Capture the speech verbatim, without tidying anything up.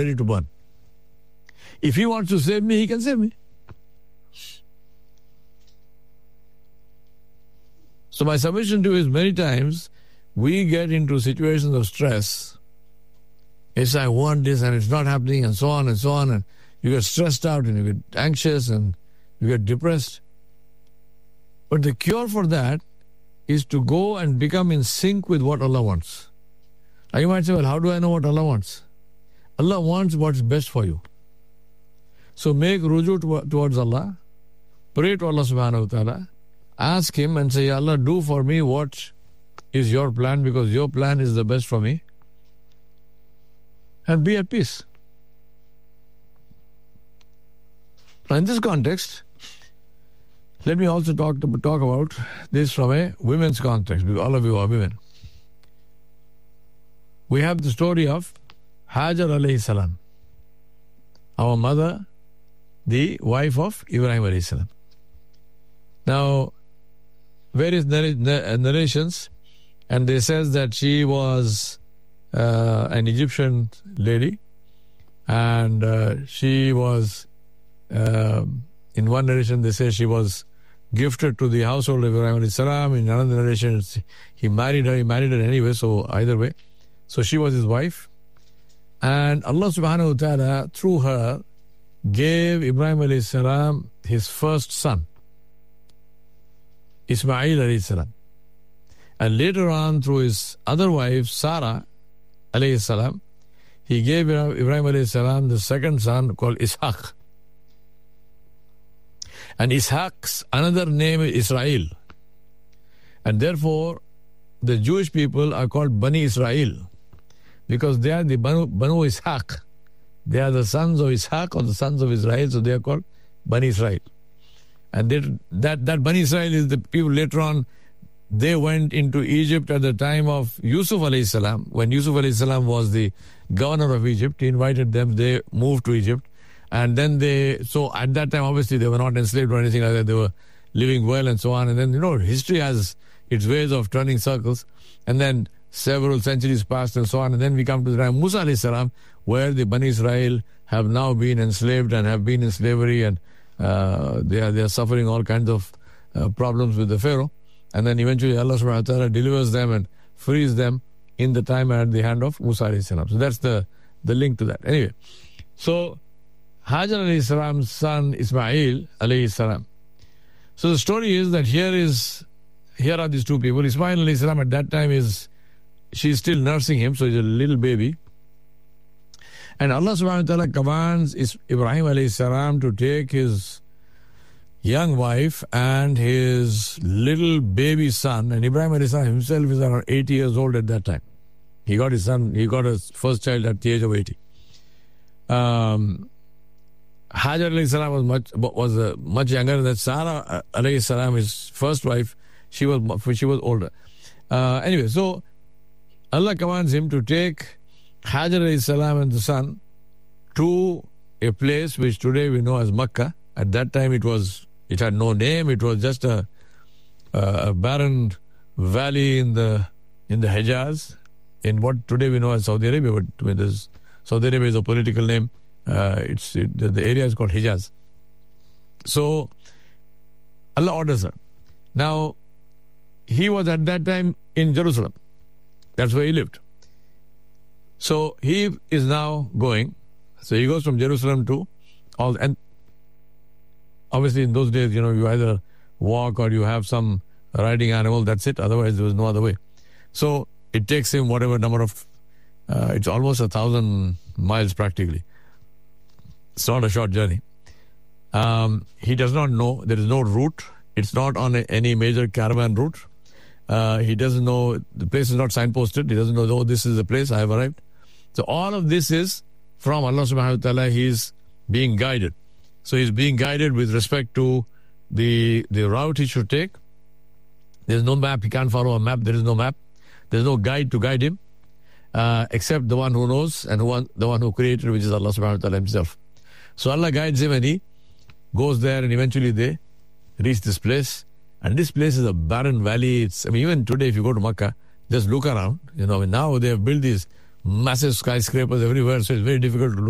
ready to burn. If he wants to save me, he can save me. So my submission to you is many times we get into situations of stress. It's I want this and it's not happening and so on and so on, and you get stressed out and you get anxious and you get depressed. But the cure for that is to go and become in sync with what Allah wants. Now you might say, well, how do I know what Allah wants? Allah wants what's best for you. So make ruju to, towards Allah, pray to Allah subhanahu wa ta'ala, ask Him and say, Allah, do for me what is your plan, because your plan is the best for me. And be at peace. Now in this context, let me also talk, to, talk about this from a women's context, because all of you are women. We have the story of Hajar alayhi salam, our mother, the wife of Ibrahim alayhi salam. Now, various narrations, and they says that she was uh, an Egyptian lady, and uh, she was, uh, in one narration they say she was gifted to the household of Ibrahim alayhi salam. In another narration, he married her, he married her anyway, so either way. So she was his wife. And Allah subhanahu wa ta'ala, through her, gave Ibrahim alayhi salam his first son, Ismail alayhi salam. And later on, through his other wife, Sarah alayhi salam, he gave Ibrahim alayhi salam the second son called Ishaq. And Ishaq's another name is Israel. And therefore, the Jewish people are called Bani Israel, because they are the Banu, Banu Ishaq. They are the sons of Ishaq or the sons of Israel, so they are called Bani Israel. And they, that, that Bani Israel is the people later on, they went into Egypt at the time of Yusuf alayhi salam. When Yusuf alayhi salam was the governor of Egypt, he invited them, they moved to Egypt. And then they, so at that time, obviously, they were not enslaved or anything like that. They were living well and so on. And then, you know, history has its ways of turning circles. And then several centuries passed and so on. And then we come to the time of Musa alayhi salam, where the Bani Israel have now been enslaved and have been in slavery, and uh, they are they are suffering all kinds of uh, problems with the Pharaoh. And then eventually Allah subhanahu wa ta'ala delivers them and frees them in the time at the hand of Musa alayhi salam. So that's the, the link to that. Anyway, so Hajar alayhi salam's son Ismail alayhi salam. So the story is that here is here are these two people. Ismail alayhi salam at that time is, she's still nursing him, so he's a little baby. And Allah subhanahu wa ta'ala commands Ibrahim alayhi salam to take his young wife and his little baby son. And Ibrahim alayhi salam himself is around eighty years old at that time. He got his son, he got his first child at the age of eighty. Um, Hajar alayhi salam was much was uh, much younger than Sarah alayhi salam, his first wife. She was she was older. Uh, anyway, so Allah commands him to take Hajar alayhi salam and the son to a place which today we know as Makkah. At that time, it was it had no name. It was just a, a barren valley in the in the Hijaz, in what today we know as Saudi Arabia. But when there's, Saudi Arabia is a political name. Uh, it's it, the, the area is called Hijaz. So Allah orders her. Now, he was at that time in Jerusalem. That's where he lived. So he is now going. So he goes from Jerusalem to all, and obviously in those days, you know, you either walk or you have some riding animal. That's it. Otherwise, there was no other way. So it takes him whatever number of. Uh, it's almost a thousand miles practically. It's not a short journey. Um, he does not know. There is no route. It's not on a, any major caravan route. Uh, he doesn't know. The place is not signposted. He doesn't know, oh, this is the place I have arrived. So all of this is from Allah subhanahu wa ta'ala. He is being guided. So he's being guided with respect to the the route he should take. There's no map. He can't follow a map. There is no map. There's no guide to guide him, uh, except the one who knows and who, the one who created, which is Allah subhanahu wa ta'ala himself. So Allah guides him and he goes there, and eventually they reach this place. And this place is a barren valley. It's, I mean, even today, if you go to Makkah, just look around. You know, now they have built these massive skyscrapers everywhere, so it's very difficult to look.